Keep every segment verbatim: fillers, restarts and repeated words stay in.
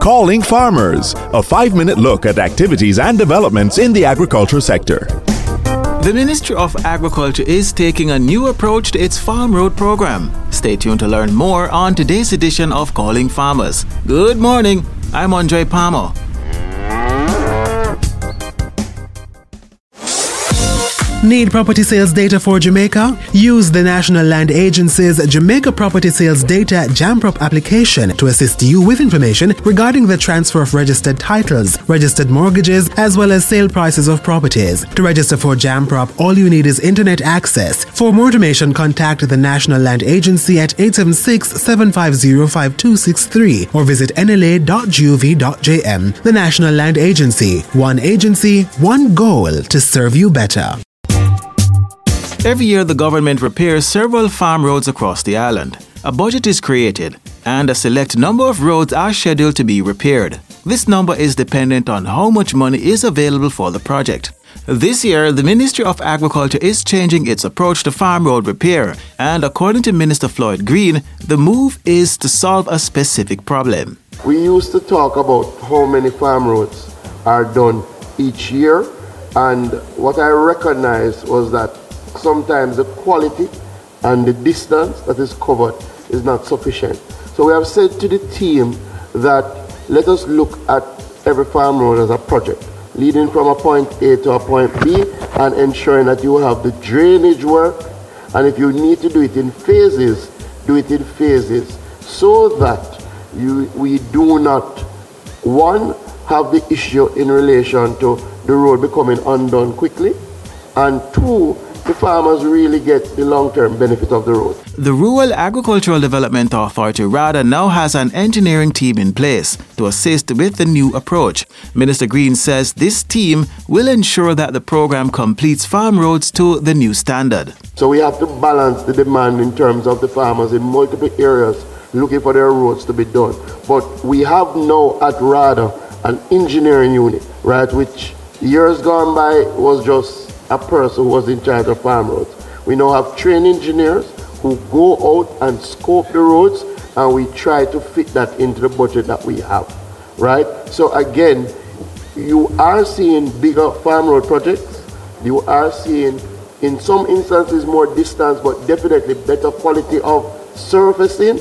Calling Farmers, a five-minute look at activities and developments in the agriculture sector. The Ministry of Agriculture is taking a new approach to its Farm Road program. Stay tuned to learn more on today's edition of Calling Farmers. Good morning, I'm Andre Palmer. Need property sales data for Jamaica? Use the National Land Agency's Jamaica Property Sales Data JAMPROP application to assist you with information regarding the transfer of registered titles, registered mortgages, as well as sale prices of properties. To register for JAMPROP, all you need is internet access. For more information, contact the National Land Agency at eight seven six, seven five zero, five two six three or visit N L A dot gov dot j m. The National Land Agency. One agency, one goal to serve you better. Every year, the government repairs several farm roads across the island. A budget is created, and a select number of roads are scheduled to be repaired. This number is dependent on how much money is available for the project. This year, the Ministry of Agriculture is changing its approach to farm road repair, and according to Minister Floyd Green, the move is to solve a specific problem. We used to talk about how many farm roads are done each year, and what I recognized was that sometimes the quality and the distance that is covered is not sufficient. So we have said to the team that let us look at every farm road as a project, leading from a point A to a point B and ensuring that you have the drainage work, and if you need to do it in phases, do it in phases so that you we do not, one, have the issue in relation to the road becoming undone quickly, and two, the farmers really get the long-term benefit of the road. The Rural Agricultural Development Authority RADA now has an engineering team in place to assist with the new approach. Minister Green says this team will ensure that the program completes farm roads to the new standard. So we have to balance the demand in terms of the farmers in multiple areas looking for their roads to be done. But we have now at RADA an engineering unit, right, which years gone by was just a person who was in charge of farm roads. We now have trained engineers who go out and scope the roads, and we try to fit that into the budget that we have, right? So again, you are seeing bigger farm road projects. You are seeing, in some instances, more distance, but definitely better quality of surfacing,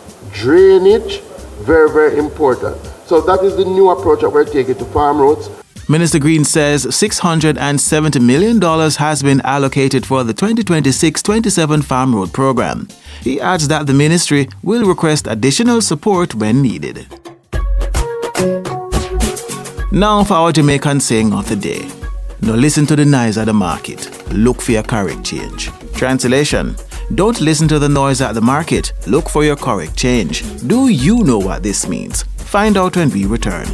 drainage, very, very important. So that is the new approach that we're taking to farm roads. Minister Green says six hundred seventy million dollars has been allocated for the twenty twenty-six twenty-seven Farm Road Program. He adds that the ministry will request additional support when needed. Now for our Jamaican saying of the day. Now listen to the noise at the market. Look for your correct change. Translation: don't listen to the noise at the market. Look for your correct change. Do you know what this means? Find out when we return.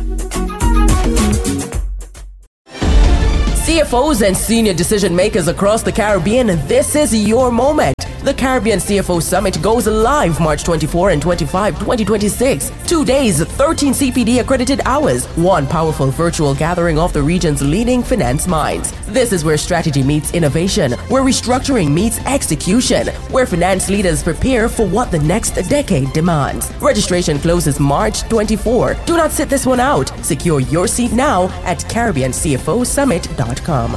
C F Os and senior decision makers across the Caribbean, this is your moment. The Caribbean C F O Summit goes live March twenty-fourth and twenty-fifth, twenty twenty-six. Two days, thirteen C P D accredited hours, one powerful virtual gathering of the region's leading finance minds. This is where strategy meets innovation, where restructuring meets execution, where finance leaders prepare for what the next decade demands. Registration closes March twenty-fourth. Do not sit this one out. Secure your seat now at Caribbean C F O Summit dot com.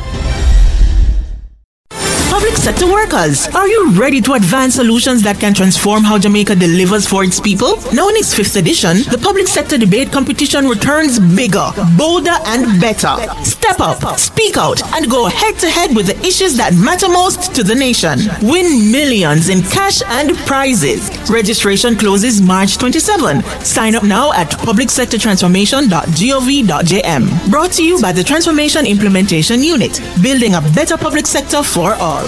Public sector workers, are you ready to advance solutions that can transform how Jamaica delivers for its people? Now in its fifth edition, the Public Sector Debate Competition returns bigger, bolder, and better. Step up, speak out, and go head-to-head with the issues that matter most to the nation. Win millions in cash and prizes. Registration closes March twenty-seventh. Sign up now at public sector transformation dot gov dot j m. Brought to you by the Transformation Implementation Unit, building a better public sector for all.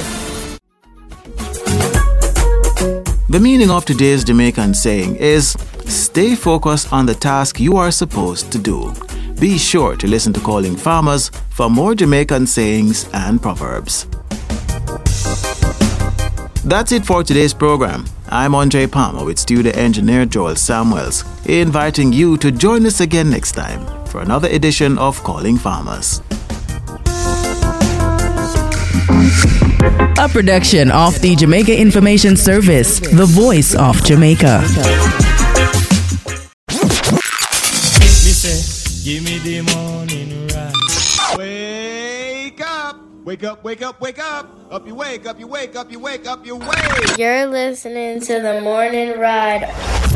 The meaning of today's Jamaican saying is, stay focused on the task you are supposed to do. Be sure to listen to Calling Farmers for more Jamaican sayings and proverbs. That's it for today's program. I'm Andre Palmer with studio engineer Joel Samuels, inviting you to join us again next time for another edition of Calling Farmers. A production of the Jamaica Information Service, the voice of Jamaica. say, give me the morning ride. Wake up! Wake up, wake up, wake up! Up you wake, up you wake, up you wake, up you wake! You're listening to the Morning Ride.